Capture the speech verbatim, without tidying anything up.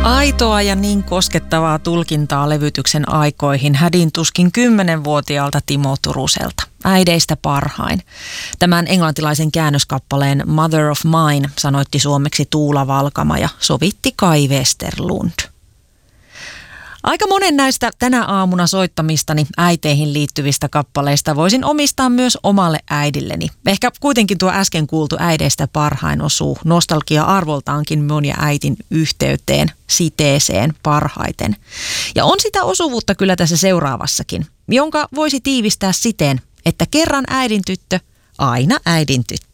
Aitoa ja niin koskettavaa tulkintaa levytyksen aikoihin hädin tuskin kymmenvuotiaalta Timo Turuselta. Äideistä parhain. Tämän englantilaisen käännöskappaleen Mother of Mine sanoitti suomeksi Tuula Valkama ja sovitti Kai Westerlund. Aika monen näistä tänä aamuna soittamistani äiteihin liittyvistä kappaleista voisin omistaa myös omalle äidilleni. Ehkä kuitenkin tuo äsken kuultu äideistä parhain osuu nostalgia-arvoltaankin mun ja äitin yhteyteen, siteeseen parhaiten. Ja on sitä osuvuutta kyllä tässä seuraavassakin, jonka voisi tiivistää siten, että kerran äidin tyttö, aina äidin tyttö.